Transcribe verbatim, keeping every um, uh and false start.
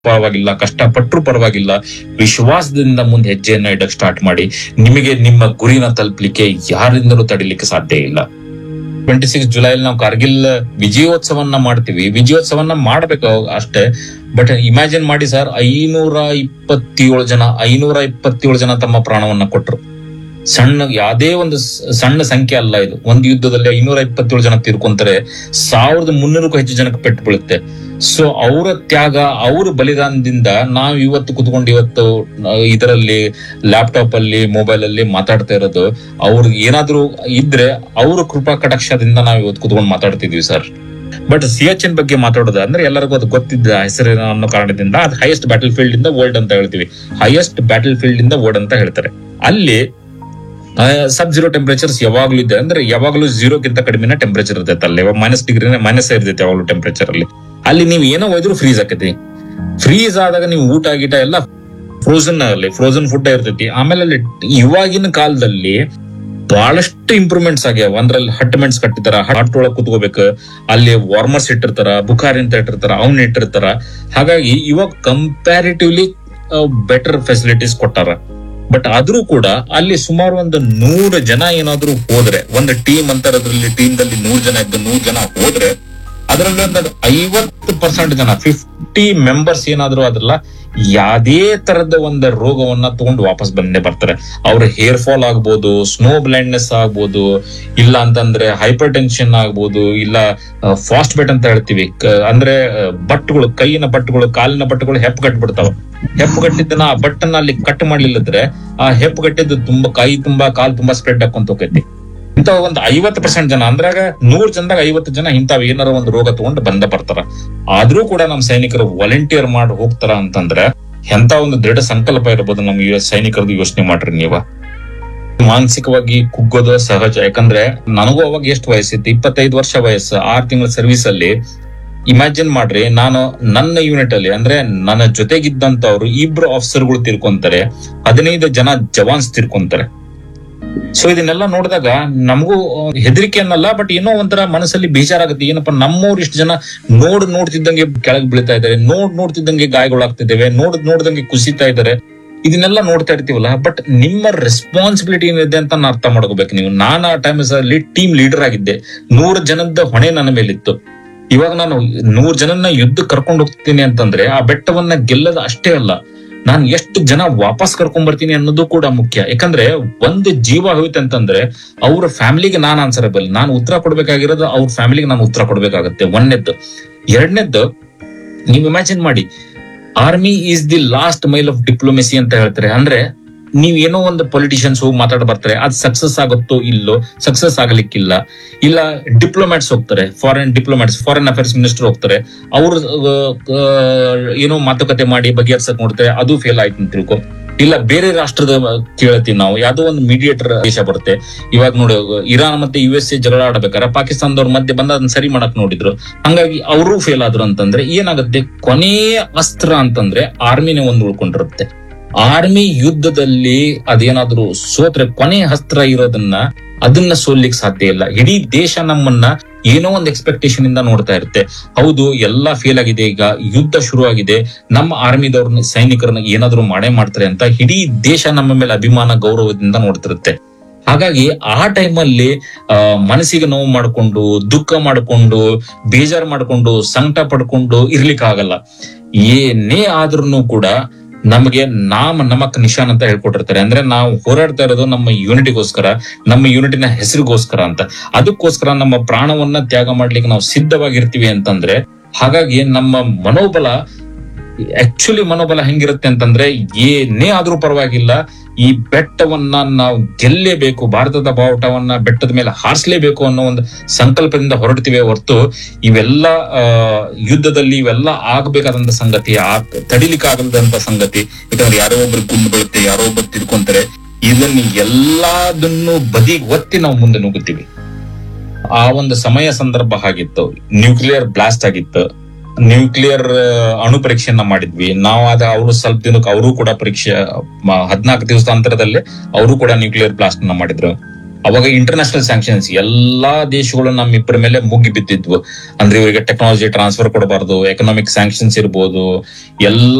ಪರವಾಗಿಲ್ಲ, ಕಷ್ಟಪಟ್ಟರು ಪರವಾಗಿಲ್ಲ, ವಿಶ್ವಾಸದಿಂದ ಮುಂದೆ ಹೆಜ್ಜೆಯನ್ನ ಇಡಕ್ ಸ್ಟಾರ್ಟ್ ಮಾಡಿ. ನಿಮಗೆ ನಿಮ್ಮ ಗುರಿನ ತಲುಪಲಿಕ್ಕೆ ಯಾರಿಂದಲೂ ತಡಿಲಿಕ್ಕೆ ಸಾಧ್ಯ ಇಲ್ಲ. ಟ್ವೆಂಟಿ ಸಿಕ್ಸ್ ಜುಲೈ ನಾವು ಕಾರ್ಗಿಲ್ ವಿಜಯೋತ್ಸವನ್ನ ಮಾಡ್ತೀವಿ. ವಿಜಯೋತ್ಸವನ್ನ ಮಾಡ್ಬೇಕು ಅಷ್ಟೇ. ಬಟ್ ಇಮ್ಯಾಜಿನ್ ಮಾಡಿ ಸರ್, ಐನೂರ ಇಪ್ಪತ್ತೇಳು ಜನ ಐನೂರ ಇಪ್ಪತ್ತೇಳು ಜನ ತಮ್ಮ ಪ್ರಾಣವನ್ನ ಕೊಟ್ರು. ಸಣ್ಣ ಯಾವುದೇ ಒಂದು ಸಣ್ಣ ಸಂಖ್ಯೆ ಅಲ್ಲ ಇದು. ಒಂದು ಯುದ್ಧದಲ್ಲಿ ಐನೂರ ಇಪ್ಪತ್ತೇಳು ಜನ ತೀರ್ಕೊಂತಾರೆ, ಸಾವಿರದ ಮುನ್ನೂರಕ್ಕೂ ಹೆಚ್ಚು ಜನಕ್ಕೆ ಪೆಟ್ಟು ಬೀಳುತ್ತೆ. ಸೊ ಅವರ ತ್ಯಾಗ, ಅವರ ಬಲಿದಾನದಿಂದ ನಾವು ಇವತ್ತು ಕುತ್ಕೊಂಡು ಇವತ್ತು ಇದರಲ್ಲಿ ಲ್ಯಾಪ್ಟಾಪ್ ಅಲ್ಲಿ ಮೊಬೈಲ್ ಅಲ್ಲಿ ಮಾತಾಡ್ತಾ ಇರೋದು. ಅವ್ರು ಏನಾದ್ರು ಇದ್ರೆ ಅವ್ರ ಕೃಪಾ ಕಟಾಕ್ಷದಿಂದ ನಾವು ಇವತ್ತು ಕುತ್ಕೊಂಡು ಮಾತಾಡ್ತಿದ್ವಿ ಸರ್. ಬಟ್ ಸಿಯಾಚಿನ್ ಬಗ್ಗೆ ಮಾತಾಡೋದು ಅಂದ್ರೆ ಎಲ್ಲರಿಗೂ ಅದು ಗೊತ್ತಿದ್ದ ಹೆಸರಿನ ಅನ್ನೋ ಕಾರಣದಿಂದ ಅದು ಹೈಯೆಸ್ಟ್ ಬ್ಯಾಟಲ್ ಫೀಲ್ಡ್ ಇಂದ ವರ್ಲ್ಡ್ ಅಂತ ಹೇಳ್ತೀವಿ. ಹೈಯೆಸ್ಟ್ ಬ್ಯಾಟಲ್ ಫೀಲ್ಡ್ ಇಂದ ವರ್ಲ್ಡ್ ಅಂತ ಹೇಳ್ತಾರೆ. ಅಲ್ಲಿ ಸಬ್ ಜೀರೋ ಟೆಂಪರೇಚರ್ಸ್ ಯಾವಾಗ್ಲೂ ಇದೆ, ಅಂದ್ರೆ ಯಾವಾಗ್ಲೂ ಜೀರೋಕ್ಕಿಂತ ಕಡಿಮೆ ಟೆಂಪರೇಚರ್ ಇರ್ತೈತೆ. ಅಲ್ಲಿ ಮೈನಸ್ ಡಿಗ್ರಿ ಮೈನಸ್ ಇರ್ತೈತೆ ಯಾವಾಗ್ಲೂ ಟೆಂಪರೇಚರ್ ಅಲ್ಲಿ. ಅಲ್ಲಿ ನೀವು ಏನೋ ಒಯ್ದ್ರು ಫ್ರೀಸ್ ಆಕೈತಿ. ಫ್ರೀಸ್ ಆದಾಗ ನೀವು ಊಟ ಗೀಟ ಎಲ್ಲ ಫ್ರೋಸನ್ ಅಲ್ಲಿ ಫ್ರೋಸನ್ ಫುಡ್ ಇರ್ತೈತಿ. ಆಮೇಲೆ ಅಲ್ಲಿ ಇವಾಗಿನ ಕಾಲದಲ್ಲಿ ಬಹಳಷ್ಟು ಇಂಪ್ರೂವ್ಮೆಂಟ್ಸ್ ಆಗ್ಯಾವ. ಅಂದ್ರಲ್ಲಿ ಹಟ್ಮೆಂಟ್ಸ್ ಕಟ್ಟಿತಾರ, ಹಟ್ ಒಳಗ್ ಕುತ್ಕೋಬೇಕು, ಅಲ್ಲಿ ವಾರ್ಮರ್ಸ್ ಇಟ್ಟಿರ್ತಾರ, ಬುಖಾರಿ ಅಂತ ಇಟ್ಟಿರ್ತಾರ, ಅವ್ನ ಇಟ್ಟಿರ್ತಾರ. ಹಾಗಾಗಿ ಇವಾಗ ಕಂಪ್ಯಾರಿಟಿವ್ಲಿ ಬೆಟರ್ ಫೆಸಿಲಿಟೀಸ್ ಕೊಟ್ಟಾರ. ಬಟ್ ಆದ್ರೂ ಕೂಡ ಅಲ್ಲಿ ಸುಮಾರು ಒಂದು ನೂರು ಜನ ಏನಾದ್ರು ಹೋದ್ರೆ, ಒಂದು ಟೀಮ್ ಅಂತಾರದ್ರಲ್ಲಿ ಟೀಮ್ ದಲ್ಲಿ ನೂರ್ ಜನ ಇದ್ದು ನೂರ್ ಜನ ಹೋದ್ರೆ ಅದರಲ್ಲಿ ಒಂದು ಐವತ್ತು ಪರ್ಸೆಂಟ್ ಜನ ಫಿಫ್ಟಿ ಮೆಂಬರ್ಸ್ ಏನಾದ್ರು ಅದ್ರಲ್ಲ ಯಾವ್ದೇ ತರದ ಒಂದು ರೋಗವನ್ನ ತಗೊಂಡು ವಾಪಸ್ ಬಂದೇ ಬರ್ತಾರೆ. ಅವ್ರ ಹೇರ್ ಫಾಲ್ ಆಗ್ಬೋದು, ಸ್ನೋ ಬ್ಲೈಂಡ್ನೆಸ್ ಆಗ್ಬೋದು, ಇಲ್ಲ ಅಂತಂದ್ರೆ ಹೈಪರ್ ಟೆನ್ಷನ್ ಆಗ್ಬೋದು, ಇಲ್ಲ ಫಾಸ್ಟ್ ಬೆಟ್ ಅಂತ ಹೇಳ್ತೀವಿ, ಅಂದ್ರೆ ಬಟ್ಟುಗಳು, ಕೈಯಿನ ಬಟ್ಟುಗಳು, ಕಾಲಿನ ಬಟ್ಟುಗಳು ಹೆಪ್ಪು ಕಟ್ಬಿಡ್ತಾವ. ಹೆಪ್ಪು ಕಟ್ಟಿದ್ದನ್ನ ಆ ಬಟ್ಟನ್ನ ಅಲ್ಲಿ ಕಟ್ ಮಾಡ್ಲಿಲ್ಲದ್ರೆ ಆ ಹೆಪ್ಪು ಕಟ್ಟಿದ್ದು ತುಂಬಾ ಕೈ ತುಂಬಾ ಕಾಲ್ ತುಂಬಾ ಸ್ಪ್ರೆಡ್ ಹಾಕೊಂತ ಹೋಗೈತಿ. ಇಂತ ಒಂದು ಐವತ್ತು ಪರ್ಸೆಂಟ್ ಜನ ಅಂದ್ರಾಗ ನೂರ್ ಜನದಾಗ ಐವತ್ತು ಜನ ಇಂತಾವ್ ಏನಾರ ಒಂದು ರೋಗ ತಗೊಂಡು ಬಂದ ಬರ್ತಾರ. ಆದ್ರೂ ಕೂಡ ನಮ್ ಸೈನಿಕರು ವಾಲಂಟಿಯರ್ ಮಾಡಿ ಹೋಗ್ತಾರ ಅಂತಂದ್ರೆ ಎಂತ ಒಂದು ದೃಢ ಸಂಕಲ್ಪ ಇರ್ಬೋದು ನಮ್ ಯು ಎಸ್ ಸೈನಿಕರದ್ದು. ಯೋಚನೆ ಮಾಡ್ರಿ ನೀವ. ಮಾನಸಿಕವಾಗಿ ಕುಗ್ಗೋದು ಸಹಜ. ಯಾಕಂದ್ರೆ ನನಗೂ ಅವಾಗ ಎಷ್ಟು ವಯಸ್ಸಿತ್ತು, ಇಪ್ಪತ್ತೈದು ವರ್ಷ ವಯಸ್ಸು, ಆರ್ ತಿಂಗಳ ಸರ್ವಿಸ್ ಅಲ್ಲಿ. ಇಮ್ಯಾಜಿನ್ ಮಾಡ್ರಿ, ನಾನು ನನ್ನ ಯೂನಿಟ್ ಅಲ್ಲಿ ಅಂದ್ರೆ ನನ್ನ ಜೊತೆಗಿದ್ದಂತವ್ರು ಇಬ್ರು ಆಫೀಸರ್ಗಳು ತೀರ್ಕೊಂತಾರೆ, ಹದಿನೈದು ಜನ ಜವಾನ್ಸ್ ತೀರ್ಕೊಂತಾರೆ. ಸೊ ಇದನ್ನೆಲ್ಲ ನೋಡಿದಾಗ ನಮಗೂ ಹೆದರಿಕೆ ಅನ್ನಲ್ಲ, ಬಟ್ ಏನೋ ಒಂಥರ ಮನಸ್ಸಲ್ಲಿ ಬೇಜಾರಾಗುತ್ತೆ. ಏನಪ್ಪಾ, ನಮ್ಮವ್ರು ಇಷ್ಟು ಜನ ನೋಡ್ ನೋಡ್ತಿದ್ದಂಗೆ ಕೆಳಗ್ ಬೀಳ್ತಾ ಇದಾರೆ, ನೋಡ್ ನೋಡ್ತಿದ್ದಂಗೆ ಗಾಯಗಳಾಗ್ತಿದ್ದೇವೆ, ನೋಡ್ ನೋಡ್ದಂಗೆ ಕುಸಿತಾ ಇದಾರೆ. ಇದನ್ನೆಲ್ಲ ನೋಡ್ತಾ ಇರ್ತೀವಲ್ಲ. ಬಟ್ ನಿಮ್ಮ ರೆಸ್ಪಾನ್ಸಿಬಿಲಿಟಿ ಏನಿದೆ ಅಂತ ನಾನು ಅರ್ಥ ಮಾಡ್ಕೋಬೇಕು ನೀವು. ನಾನು ಆ ಟೈಮ್ಸ್ ಅಲ್ಲಿ ಟೀಮ್ ಲೀಡರ್ ಆಗಿದ್ದೆ. ನೂರು ಜನದ ಹೊಣೆ ನನ್ನ ಮೇಲಿತ್ತು. ಇವಾಗ ನಾನು ನೂರ್ ಜನನ್ನ ಯುದ್ಧ ಕರ್ಕೊಂಡು ಹೋಗ್ತೀನಿ ಅಂತಂದ್ರೆ ಆ ಬೆಟ್ಟವನ್ನ ಗೆಲ್ಲದ ಅಷ್ಟೇ ಅಲ್ಲ, ನಾನು ಎಷ್ಟು ಜನ ವಾಪಸ್ ಕರ್ಕೊಂಡ್ ಬರ್ತೀನಿ ಅನ್ನೋದು ಕೂಡ ಮುಖ್ಯ. ಯಾಕಂದ್ರೆ ಒಂದು ಜೀವ ಹೋಯ್ತು ಅಂತಂದ್ರೆ ಅವ್ರ ಫ್ಯಾಮಿಲಿಗೆ ನಾನು ಆನ್ಸರಬಲ್. ನಾನು ಉತ್ತರ ಕೊಡ್ಬೇಕಾಗಿರೋದು ಅವ್ರ ಫ್ಯಾಮಿಲಿಗೆ ನಾನು ಉತ್ತರ ಕೊಡ್ಬೇಕಾಗತ್ತೆ. ಒಂದನೇದ್ದು. ಎರಡನೇದ್ದು, ನೀವು ಇಮ್ಯಾಜಿನ್ ಮಾಡಿ, army is the last mile of diplomacy ಅಂತ ಹೇಳ್ತಾರೆ. ಅಂದ್ರೆ ನೀವ್ ಏನೋ ಒಂದು ಪೊಲಿಟಿಷಿಯನ್ಸ್ ಹೋಗಿ ಮಾತಾಡ್ ಬರ್ತಾರೆ, ಅದ್ ಸಕ್ಸಸ್ ಆಗುತ್ತೋ ಇಲ್ಲೋ, ಸಕ್ಸಸ್ ಆಗ್ಲಿಕ್ಕಿಲ್ಲ. ಇಲ್ಲ ಡಿಪ್ಲೊಮ್ಯಾಟ್ಸ್ ಹೋಗ್ತಾರೆ, foreign diplomats, foreign affairs minister ಹೋಗ್ತಾರೆ, ಅವ್ರು ಏನೋ ಮಾತುಕತೆ ಮಾಡಿ ಬಗೆಹರ್ಸಕ್ ನೋಡ್ತಾರೆ, ಅದು ಫೇಲ್ ಆಯ್ತು ಅಂತ ತಿಳ್ಕೊ. ಇಲ್ಲ ಬೇರೆ ರಾಷ್ಟ್ರದ ಕೇಳ್ತೀವಿ ನಾವು, ಯಾವ್ದೋ ಒಂದು ಮೀಡಿಯೇಟರ್ ದೇಶ ಬರುತ್ತೆ. ಇವಾಗ ನೋಡಿ, ಇರಾನ್ ಮತ್ತೆ ಯು ಎಸ್ ಎ ಜಗಳ ಆಡ್ಬೇಕಾರೆ ಪಾಕಿಸ್ತಾನದವ್ರ ಮಧ್ಯೆ ಬಂದ ಅದನ್ನ ಸರಿ ಮಾಡಕ್ ನೋಡಿದ್ರು, ಹಂಗಾಗಿ ಅವರು ಫೇಲ್ ಆದ್ರು ಅಂತಂದ್ರೆ ಏನಾಗುತ್ತೆ, ಕೊನೆಯ ಅಸ್ತ್ರ ಅಂತಂದ್ರೆ ಆರ್ಮಿನೇ ಒಂದು ಉಳ್ಕೊಂಡಿರುತ್ತೆ. ಆರ್ಮಿ ಯುದ್ಧದಲ್ಲಿ ಅದೇನಾದ್ರೂ ಸೋತ್ರೆ ಕೊನೆಯ ಅಸ್ತ್ರ ಇರೋದನ್ನ ಅದನ್ನ ಸೋಲಿಕ್ ಸಾಧ್ಯ ಇಲ್ಲ. ಇಡೀ ದೇಶ ನಮ್ಮನ್ನ ಏನೋ ಒಂದು ಎಕ್ಸ್ಪೆಕ್ಟೇಷನ್ ಇಂದ ನೋಡ್ತಾ ಇರುತ್ತೆ. ಹೌದು, ಎಲ್ಲಾ ಫೇಲ್ ಆಗಿದೆ, ಈಗ ಯುದ್ಧ ಶುರು ಆಗಿದೆ, ನಮ್ಮ ಆರ್ಮಿದವ್ರನ್ನ ಸೈನಿಕರನ್ನ ಏನಾದ್ರು ಮಾಡೇ ಮಾಡ್ತಾರೆ ಅಂತ ಇಡೀ ದೇಶ ನಮ್ಮ ಮೇಲೆ ಅಭಿಮಾನ ಗೌರವದಿಂದ ನೋಡ್ತಿರುತ್ತೆ. ಹಾಗಾಗಿ ಆ ಟೈಮಲ್ಲಿ ಅಹ್ ಮನಸ್ಸಿಗೆ ನೋವು ಮಾಡ್ಕೊಂಡು, ದುಃಖ ಮಾಡ್ಕೊಂಡು, ಬೇಜಾರು ಮಾಡ್ಕೊಂಡು, ಸಂಕಟ ಪಡ್ಕೊಂಡು ಇರ್ಲಿಕ್ಕೆ ಆಗಲ್ಲ. ಏನೇ ಆದ್ರೂ ಕೂಡ ನಮಗೆ ನಾಮ ನಮಕ್ ನಿಶಾನ್ ಅಂತ ಹೇಳ್ಕೊಟ್ಟಿರ್ತಾರೆ. ಅಂದ್ರೆ ನಾವು ಹೋರಾಡ್ತಾ ಇರೋದು ನಮ್ಮ ಯೂನಿಟಿಗೋಸ್ಕರ, ನಮ್ಮ ಯೂನಿಟಿನ ಹೆಸರಿಗೋಸ್ಕರ ಅಂತ. ಅದಕ್ಕೋಸ್ಕರ ನಮ್ಮ ಪ್ರಾಣವನ್ನ ತ್ಯಾಗ ಮಾಡ್ಲಿಕ್ಕೆ ನಾವು ಸಿದ್ಧವಾಗಿರ್ತೀವಿ ಅಂತಂದ್ರೆ, ಹಾಗಾಗಿ ನಮ್ಮ ಮನೋಬಲ ಆಕ್ಚುಲಿ ಮನೋಬಲ ಹೆಂಗಿರುತ್ತೆ ಅಂತಂದ್ರೆ, ಏನೇ ಆದ್ರೂ ಪರವಾಗಿಲ್ಲ, ಈ ಬೆಟ್ಟವನ್ನ ನಾವು ಗೆಲ್ಲೇಬೇಕು, ಭಾರತದ ಬಾವುಟವನ್ನ ಬೆಟ್ಟದ ಮೇಲೆ ಹಾರಿಸಲೇಬೇಕು ಅನ್ನೋ ಒಂದು ಸಂಕಲ್ಪದಿಂದ ಹೊರಡ್ತೀವಿ ಹೊರತು ಇವೆಲ್ಲ ಅಹ್ ಯುದ್ಧದಲ್ಲಿ ಇವೆಲ್ಲ ಆಗ್ಬೇಕಾದಂತ ಸಂಗತಿ, ಆ ತಡಿಲಿಕ್ಕೆ ಆಗದಂತ ಸಂಗತಿ. ಯಾಕಂದ್ರೆ ಯಾರೋ ಒಬ್ರು ಗುಂಡು ಬೀಳುತ್ತೆ, ಯಾರೋ ಒಬ್ಬರು ತಿಳ್ಕೊಂತಾರೆ, ಇದನ್ನ ಎಲ್ಲದನ್ನು ಬದಿಗೆ ಒತ್ತಿ ನಾವು ಮುಂದೆ ನುಗ್ಗುತ್ತೀವಿ. ಆ ಒಂದು ಸಮಯ ಸಂದರ್ಭ ಆಗಿತ್ತು, ನ್ಯೂಕ್ಲಿಯರ್ ಬ್ಲಾಸ್ಟ್ ಆಗಿತ್ತು, ನ್ಯೂಕ್ಲಿಯರ್ ಅಣು ಪರೀಕ್ಷೆಯನ್ನ ಮಾಡಿದ್ವಿ ನಾವು. ಅದ ಅವರು ಸ್ವಲ್ಪ ದಿನಕ್ಕೆ ಅವರು ಕೂಡ ಪರೀಕ್ಷೆ ಹದಿನಾಲ್ಕು ದಿವಸ ಅಂತರದಲ್ಲಿ ಅವರು ಕೂಡ ನ್ಯೂಕ್ಲಿಯರ್ ಬ್ಲಾಸ್ಟ್ ಅನ್ನ ಮಾಡಿದ್ರು. ಅವಾಗ ಇಂಟರ್ನ್ಯಾಷನಲ್ ಸ್ಯಾಂಕ್ಷನ್ಸ್ ಎಲ್ಲಾ ದೇಶಗಳು ನಮ್ಮಿಬ್ಬರ ಮೇಲೆ ಮುಗಿ ಬಿದ್ದಿದ್ವು. ಅಂದ್ರೆ ಇವರಿಗೆ ಟೆಕ್ನಾಲಜಿ ಟ್ರಾನ್ಸ್ಫರ್ ಕೊಡಬಾರ್ದು, ಎಕನಾಮಿಕ್ ಸ್ಯಾಂಕ್ಷನ್ಸ್ ಇರ್ಬೋದು, ಎಲ್ಲ